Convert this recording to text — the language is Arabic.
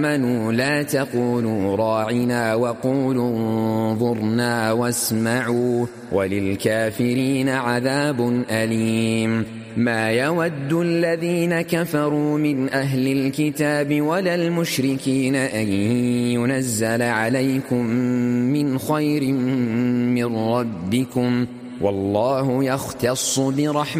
آمنوا لا تقولوا راعنا وقولوا انظرنا واسمعوا وللكافرين عذاب أليم. ما يود الذين كفروا من أهل الكتاب ولا المشركين أن ينزل عليكم من خير من ربكم والله يختص برحمته